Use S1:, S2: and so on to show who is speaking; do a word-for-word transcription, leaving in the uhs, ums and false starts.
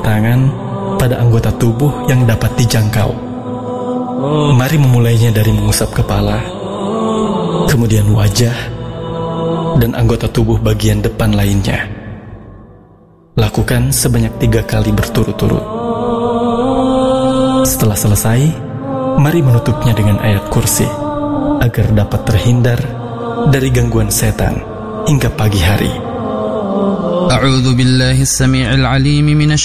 S1: tangan pada anggota tubuh yang dapat dijangkau. Mari memulainya dari mengusap kepala, kemudian wajah, dan anggota tubuh bagian depan lainnya. Lakukan sebanyak tiga kali berturut-turut. Setelah selesai, mari menutupnya dengan ayat kursi, agar dapat terhindar dari gangguan setan hingga pagi hari.
S2: A'udzu billahi as-sami'il 'alim minasy